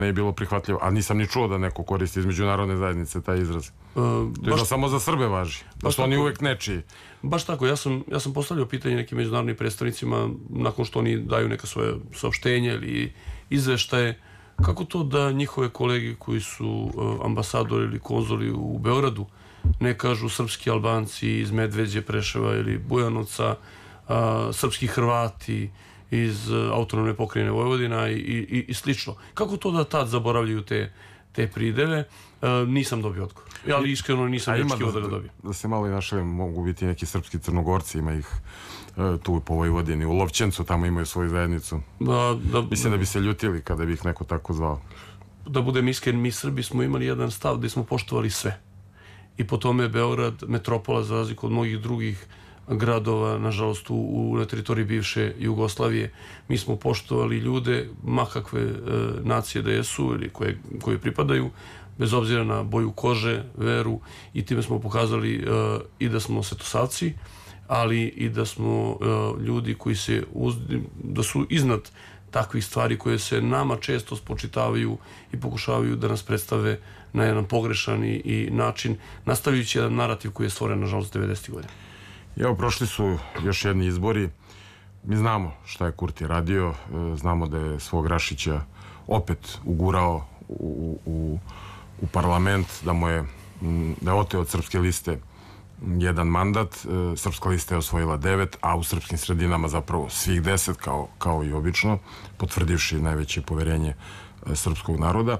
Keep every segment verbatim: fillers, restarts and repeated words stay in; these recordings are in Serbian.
ne je bilo prihvatljivo, a nisam ni čuo da neko koristi iz međunarodne zajednice taj izraz. To je da samo za Srbe važi, da su oni uvek nečiji. Baš tako, ja sam, ja sam postavljao pitanje nekim međunarodnim predstavnicima nakon što oni daju neka svoje saopštenje ili izveštaje, kako to da njihove kolege koji su ambasadori ili konzuli u Beogradu ne kažu srpski Albanci iz Medveđe, Preševa ili Bujanovca, srpski Hrvati iz autonomne pokrajine Vojvodina i, i, i slično. Kako to da tad zaboravljaju te, te prideve? Nisam dobio odgovor. Ja ali iskreno nisam očekivao da ga dobijem. Da se malo i našalim, mogu biti neki srpski Crnogorci, ima ih tu po Vojvodini, u Lovćencu tamo imaju svoju zajednicu. Da, da, Mislim da bi se ljutili kada bi ih neko tako zvao. Da budem iskren, mi Srbi smo imali jedan stav gde smo poštovali sve. I po tome je Beograd metropola za razliku od mnogih drugih gradova, nažalost, u, na teritoriji bivše Jugoslavije. Mi smo poštovali ljude, makakve e, nacije da jesu ili koje, koje pripadaju, bez obzira na boju kože, veru, i time smo pokazali e, i da smo svetosavci, ali i da smo e, ljudi koji se uz, da su iznad takvih stvari koje se nama često spočitavaju i pokušavaju da nas predstave na jedan pogrešan i, i način, nastavljajući jedan narativ koji je stvoren, nažalost, devedesetih godina. Evo, prošli su još jedni izbori. Mi znamo šta je Kurti radio, znamo da je svog Rašića opet ugurao u, u, u parlament, da mu je, da je oteo od Srpske liste jedan mandat. Srpska lista je osvojila devet, a u srpskim sredinama zapravo svih deset, kao, kao i obično, potvrdivši najveće poverenje srpskog naroda.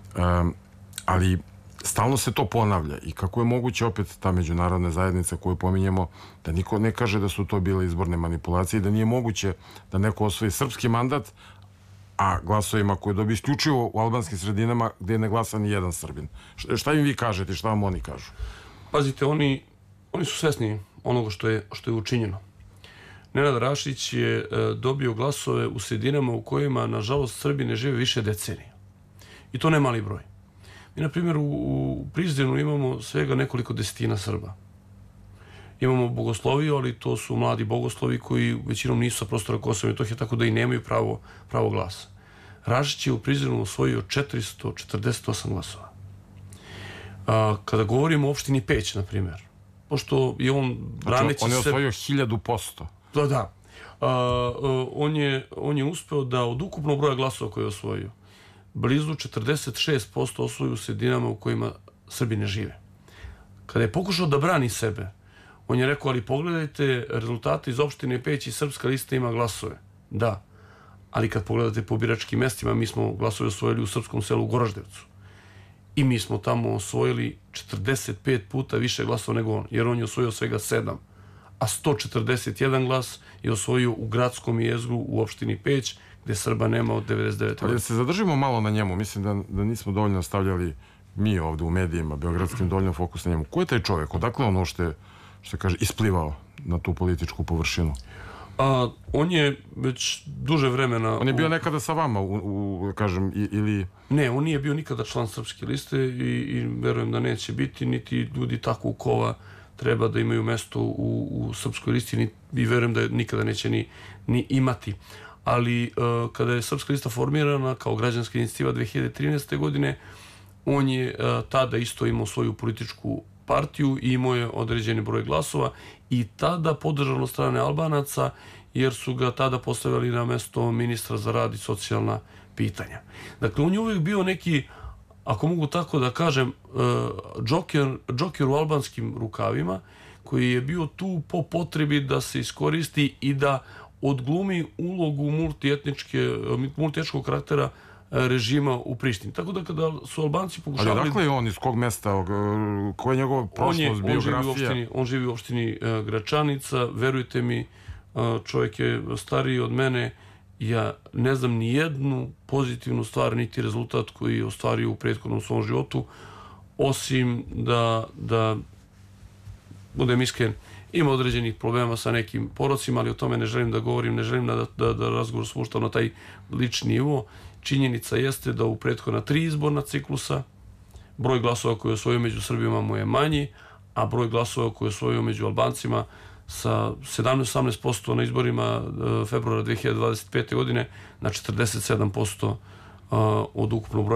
Ali stalno se to ponavlja i kako je moguće opet ta međunarodna zajednica koju pominjemo, da niko ne kaže da su to bile izborne manipulacije i da nije moguće da neko osvoji srpski mandat, a glasovima koje dobije isključivo u albanskim sredinama gde ne glasa ni jedan Srbin. Šta im vi kažete, šta vam oni kažu? Pazite, oni, oni su svesni onoga što je, što je učinjeno. Nenad Rašić je e, dobio glasove u sredinama u kojima, nažalost, Srbi ne žive više decenija. I to ne mali broj. Mi, na primjer, u, u Prizrenu imamo svega nekoliko desetina Srba. Imamo bogosloviju, ali to su mladi bogoslovi koji većinom nisu sa prostora Kosova i Metohije, tako da i nemaju pravo, pravo glasa. Rašić je u Prizrenu osvojio četiristo četrdeset osam glasova. A, kada govorimo o opštini Peć, na primjer, pošto je on braneći se... On je osvojio hiljadu posto. Da, da. A, a, on, je, on je uspeo da od ukupnog broja glasova koje je osvojio, blizu četrdeset šest posto osvoju u sredinama u kojima Srbi ne žive. Kada je pokušao da brani sebe, on je rekao, ali pogledajte rezultate iz opštine Peć i Srpska lista ima glasove. Da, ali kad pogledate po biračkim mestima, mi smo glasove osvojili u srpskom selu u Goraždevcu. I mi smo tamo osvojili četrdeset pet puta više glasova nego on, jer on je osvojio svega sedam. A sto četrdeset jedan glas je osvojio u gradskom jezgru u opštini Peć, gde Srba nema od devedeset devete. Ali da se zadržimo malo na njemu, mislim da, da nismo dovoljno stavljali mi ovde u medijima, beogradskim, dovoljno fokus na njemu. Ko je taj čovjek? Odakle ono što je, što kaže, isplivao na tu političku površinu? A, on je već duže vremena... On je bio u... nekada sa vama, u, u, kažem, i, ili... Ne, on nije bio nikada član Srpske liste i, i verujem da neće biti, niti ljudi takvog kova treba da imaju mesto u, u Srpskoj listi ni, i verujem da nikada neće ni, ni imati. Ali uh, kada je Srpska lista formirana kao građanska inicijativa dve hiljade trinaeste. godine, on je uh, tada isto imao svoju političku partiju i imao je određeni broj glasova i tada podržan od strane Albanaca, jer su ga tada postavili na mesto ministra za rad i socijalna pitanja. Dakle, on je uvijek bio neki, ako mogu tako da kažem, uh, džoker, džoker u albanskim rukavima, koji je bio tu po potrebi da se iskoristi i da odglumi ulogu multietničke, multietničkog karaktera režima u Prištini. Tako da kada su Albanci pokušavali... Ali dakle je on, iz kog mesta, koja je njegova prošlost, biografija? On, on živi u opštini uh, Gračanica, verujte mi, uh, čovjek je stariji od mene, ja ne znam ni jednu pozitivnu stvar, niti rezultat koji je ostvario u prethodnom svom životu, osim da, da budem iskren, ima određenih problema sa nekim porocima, ali o tome ne želim da govorim, ne želim da, da, da razgovor spušta na taj lični nivo. Činjenica jeste da u prethodna tri izborna ciklusa broj glasova koje je osvojio među Srbima mu je manji, a broj glasova koje je osvojio među Albancima sa sedamnaest do osamnaest posto na izborima februara dve hiljade dvadeset pete. godine na četrdeset sedam posto od ukupnog broja